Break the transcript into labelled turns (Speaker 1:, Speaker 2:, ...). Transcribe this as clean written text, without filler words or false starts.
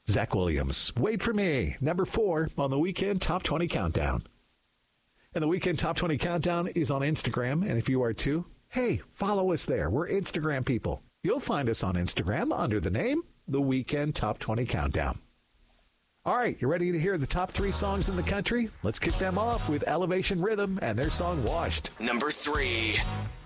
Speaker 1: Zach Williams, Wait for Me, number 4 on the Weekend Top 20 Countdown. And the Weekend Top 20 Countdown is on Instagram, and if you are too, hey, follow us there. We're Instagram people. You'll find us on Instagram under the name The Weekend Top 20 Countdown. All right, you ready to hear the top 3 songs in the country? Let's kick them off with Elevation Rhythm and their song Washed.
Speaker 2: Number 3.